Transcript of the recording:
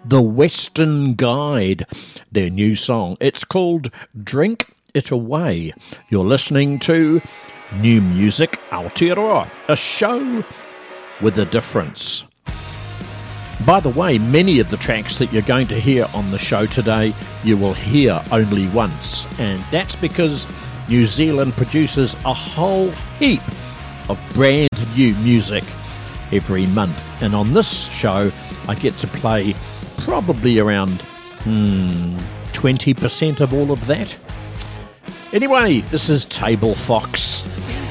The Western Guide, their new song. It's called Drink It Away. You're listening to New Music Aotearoa, a show with a difference. By the way, many of the tracks that you're going to hear on the show today, you will hear only once. And that's because New Zealand produces a whole heap of brand new music every month. And on this show, I get to play probably around 20% of all of that. Anyway, this is Table Fox.